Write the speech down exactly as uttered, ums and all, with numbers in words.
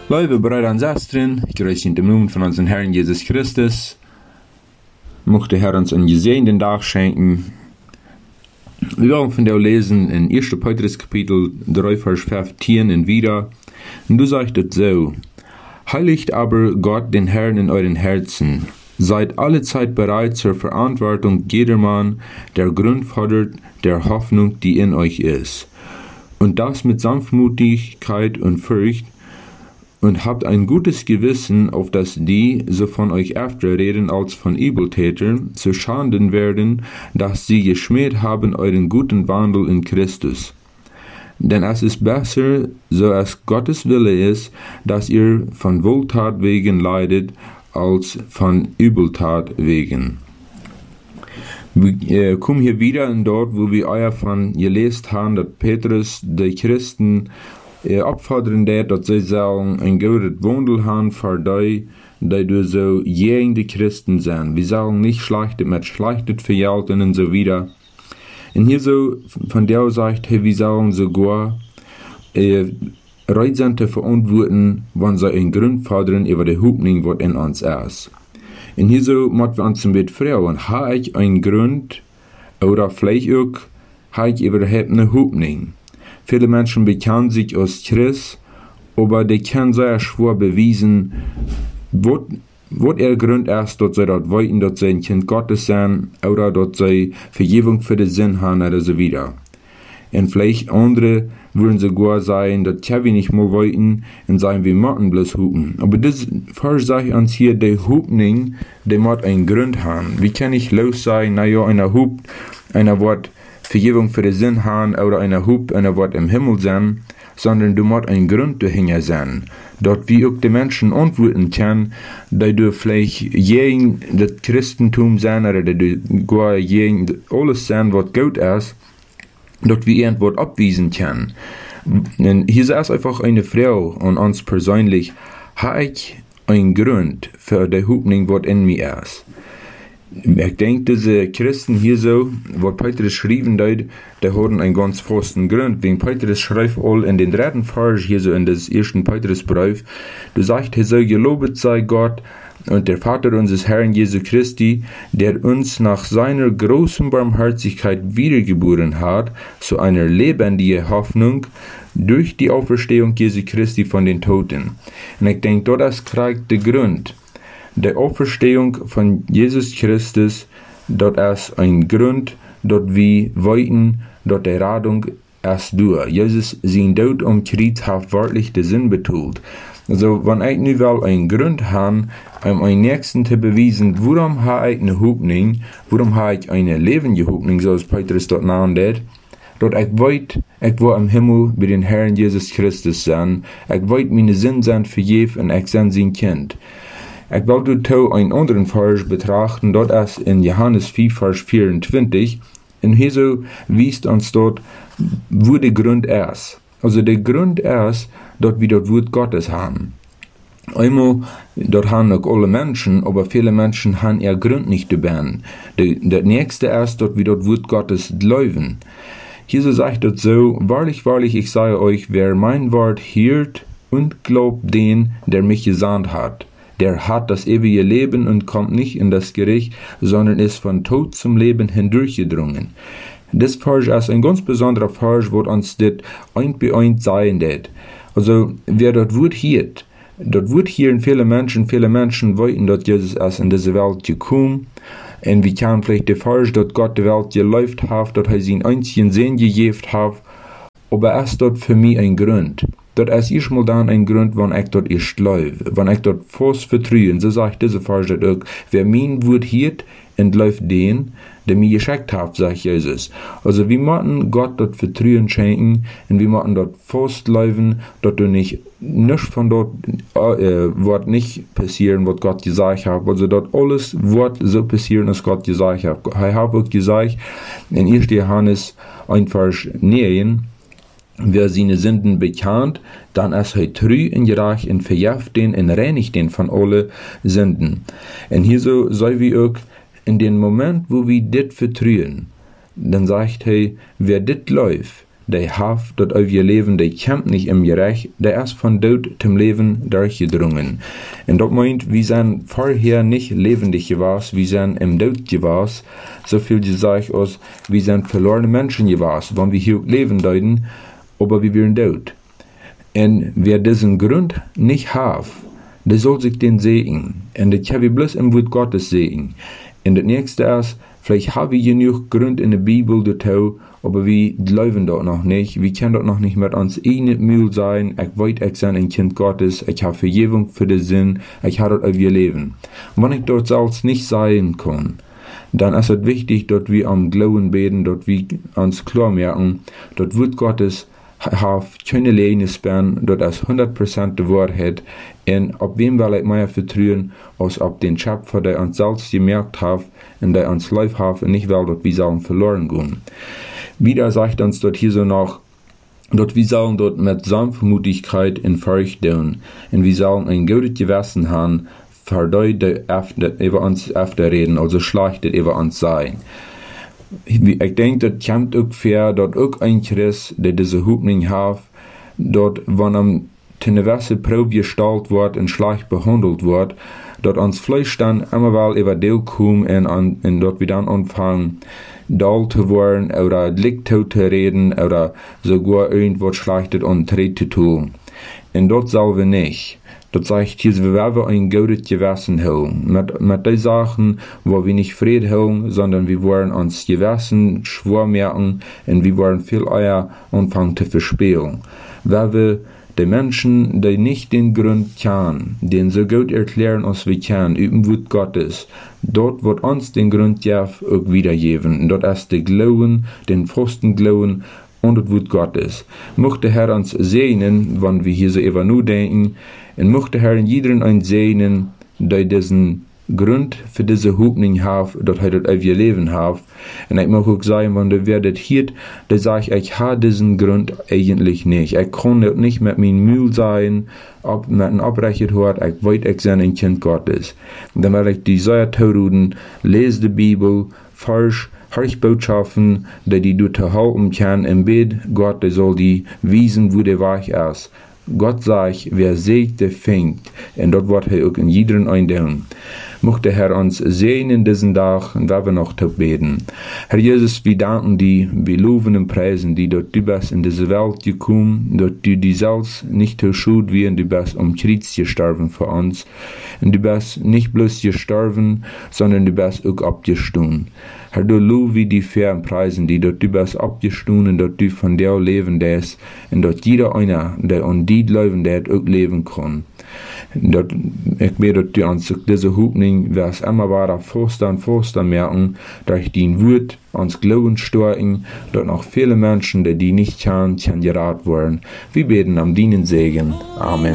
Lieve Brüder und Schwestern, ich grüße in dem Namen von unserem Herrn Jesus Christus. Möchte der Herr uns einen gesegneten Tag schenken. Wir wollen von der lesen in ersten Petrus Kapitel drei, Vers fünfzehn und wieder. Und du sagst es so: Heiligt aber Gott den Herrn in euren Herzen. Seid alle Zeit bereit zur Verantwortung jedermann, der Grund fordert der Hoffnung, die in euch ist. Und das mit Sanftmutigkeit und Furcht, und habt ein gutes Gewissen, auf dass die, so von euch öfter reden als von Übeltätern, zu Schanden werden, dass sie geschmäht haben euren guten Wandel in Christus. Denn es ist besser, so es Gottes Wille ist, dass ihr von Wohltat wegen leidet, als von Übeltat wegen. Wir kommen hier wieder in dort, wo wir euer von gelesen haben, dass Petrus die Christen opfordern dat, dat zij zullen een goede wandel haben voor die, die du so gegen die Christen sind. Wir sollen nicht schlechtet mit schlechtet vergelten und so wieder. Und hier so, von der sagt, hey, wir sollen sogar äh, Reizente verantworten, wenn sie einen Grund fordern über die Hoffnung, was in uns ist. Und hier so, müssen wir uns ein bisschen fragen, habe ich einen Grund, oder vielleicht auch, habe ich überhaupt eine Hoffnung? Viele Menschen bekennen sich als Christ, aber die können sehr schwer beweisen, was ihr Grund ist, dass sie dort wollen, dass sie ein Kind Gottes sind, oder dass sie Vergebung für den Sinn haben, oder so wieder. Und vielleicht andere würden sogar sagen, dass wir nicht mehr wollten, und sagen, wir müssen bloß hupen. Aber das Vers sagt uns hier, die Hupning, die muss einen Grund haben. Wie kann ich los sagen, naja, einer hupt, einer wird Vergebung für den Sinn haben, oder einer Hub, einer wird im Himmel sein, sondern du musst ein Grund dahinter sein. Dort wie auch die Menschen antworten können, dass du vielleicht gegen das Christentum sein, oder dass du gar gegen alles sein, was gut ist, dort wie irgendwo abwiesen kann. Und hier ist einfach eine Frau an uns persönlich, habe ich einen Grund für die Hoffnung, was in mir ist. Ich denke, diese Christen hier so, was Petrus schrieben hat, die haben einen ganz festen Grund. Wenn Petrus schreibt all in den dritten Vers hier so in des ersten Petrusbrief, du sagst, er soll gelobet sei Gott und der Vater unseres Herrn Jesu Christi, der uns nach seiner großen Barmherzigkeit wiedergeboren hat, zu einer lebendigen Hoffnung durch die Auferstehung Jesu Christi von den Toten. Und ich denke, das kriegt der Grund. Die Auferstehung von Jesus Christus, dort ist ein Grund, dort wir wollten, dort die Radung ist durch. Jesus sein Tod am Kreuz hat wörtlich den Sinn betont. Also, wenn ich nu wel einen Grund habe, um einen Nächsten zu beweisen, warum habe ich eine Hoffnung, warum habe ich eine lebende Hoffnung, so als Petrus dort nannt, dort ich weiß, ich will im Himmel bei den Herrn Jesus Christus sein, ich weiß, meine Sünden sind vergeben und ich bin sein Kind. Ich will dort einen anderen Vers betrachten, dort ist in Johannes vier, Vers vierundzwanzig, und hier so wiest uns dort, wo der Grund ist. Also der Grund ist, dort wir dort Wort Gottes haben. Einmal, dort haben auch alle Menschen, aber viele Menschen haben ihr Grund nicht dabei. Der nächste ist, dort wir dort Wort Gottes glauben. Hier so sagt dort so, wahrlich, wahrlich, ich sage euch, wer mein Wort hört und glaubt den, der mich gesandt hat, der hat das ewige Leben und kommt nicht in das Gericht, sondern ist von Tod zum Leben hindurchgedrungen. Das Vers ist ein ganz besonderer Vers, wo uns das ein bei ein sein wird. Also, wer dort Wort hört, dort Wort hören viele Menschen, viele Menschen wollten, dass Jesus ist in diese Welt gekommen. Und wir können vielleicht den Vers, dass Gott die Welt geläuft hat, dass er seinen einzigen Sohn gegeben hat. Aber es ist dort für mich ein Grund. Dort ist erstmal dann ein Grund, wenn ich dort erst läuft, wenn ich dort fast vertraue. So sagt dieser Vers dort auch, wer mein Wort hört und läuft den, der mir geschickt hat, sagt Jesus. Also wir müssen Gott dort Vertrauen schenken und wir müssen dort fast laufen, dort nicht, nicht von dort äh, wird nicht passieren, was Gott gesagt hat. Also dort alles wird so passieren, als Gott gesagt hat. Er hat auch gesagt, in ersten Johannes ein Vers neun, wer seine Sünden bekannt, dann ist er treu und gerecht und verjährt den und reinigt den von alle Sünden. Und hier so soll wir auch in dem Moment, wo wir das vertrauen, dann sagt er, wer das läuft, die haft dort auf ihr Leben, die kämpft nicht im Gerecht, der erst von Tod zum Leben durchgedrungen. Und das meint, wir sind vorher nicht lebendig gewesen, wir sind im Tod gewesen, so viel gesagt aus, wir sind verlorene Menschen gewesen, wenn wir hier leben deuten, aber wir werden tot. Und wer diesen Grund nicht hat, der soll sich den sehen. Und das kann wir bloß im Wort Gottes sehen. Und das nächste ist, vielleicht haben wir genug Grund in der Bibel dazu, aber wir glauben dort noch nicht. Wir können dort noch nicht mit uns eigenen Mühe sein. Ich weiß, ich bin ein Kind Gottes. Ich habe Vergebung für den Sinn. Ich habe dort auf ihr Leben. Und wenn ich dort selbst nicht sein kann, dann ist es wichtig, dass wir am Glauben beten, dass wir uns klar merken, dass Wort Gottes haft keine Lehne sperren, dass es hundert Prozent die Wahrheit und auf wem will ich mehr vertrauen, als auf den Schöpfer, der uns selbst gemerkt hat und der uns live hat und nicht will, dass wir sollen verloren gehen. Wieder sagt uns dort hier so noch, dass wir sollen dort mit Sanftmutigkeit in Furcht tun und wir sollen ein gutes Gewissen haben, für die, die über uns öfter reden, also schlecht über uns sein. Ich denke, das kommt auch fair, dass auch ein Christ, der diese Hoffnung hat, dass, wenn er zu einer gewissen Probe gestellt wird und schlecht behandelt wird, dass uns Fleisch dann immer mal über Deal kommen und, und dass wir dann anfangen, dull zu werden oder Licht zu reden oder sogar irgendwas Schlechtes und Tritt zu tun. Und das sollen wir nicht. Das sagt hier, wir werden ein gutes Gewissen haben. Mit, mit den Sachen, wo wir nicht Frieden haben, sondern wir wollen uns Gewissen schwor merken und wir wollen viel eher anfangen zu verspielen. Weil wir die Menschen, die nicht den Grund kennen, den so gut erklären, als wir können, üben Wort Gottes, dort wird uns den Grund auch wiedergeben. Dort ist der Glauben, den festen Glauben und das Wort Gottes. Möchte Herr uns segnen, wenn wir hier so über nur denken, und möchte Herr in jedem ein segnen, der diesen Grund für diese Hoffnung hat, dass er das auf ihr Leben hat. Und ich mag auch sagen, wenn du werdet hier, dann sage ich, ich habe diesen Grund eigentlich nicht. Ich kann nicht mit meinem Mühe sein, ob mit einem Abbrechen hört, ich weiß, ich bin ein Kind Gottes. Und dann werde ich die Säure tun, lese die Bibel, forsch, Hörch Botschaften, die die du zu halten kann, im Bett, Gott, der soll die wiesen, wo der Weg ist. Gott sagt, wer sieht, der fängt. Und dort wird er auch in jedem eindämmen. Möchte Herr uns sehen in diesen Tag und wir noch zu beten. Herr Jesus, wir danken dir, wir loben und preisen dir, dass du bist in diese Welt gekommen, dass du die selbst nicht zu schuld wie und du bist um Kreuz gestorben für uns. Und du bist nicht bloß gestorben, sondern du bist auch abgestanden. Herr, du loben wir die fair und preisen dir, dass du bist abgestanden und dass du von dir leben darfst und dass jeder einer, der an dir leben darf, auch leben kann. Dat, ich bete, dass du uns diese Hoffnung, was immer weiter forster und forster merken, durch dein Wort uns Glauben stärken, dass noch viele Menschen, die die nicht kennen, kann geraten werden. Wir beten am deinen Segen. Amen.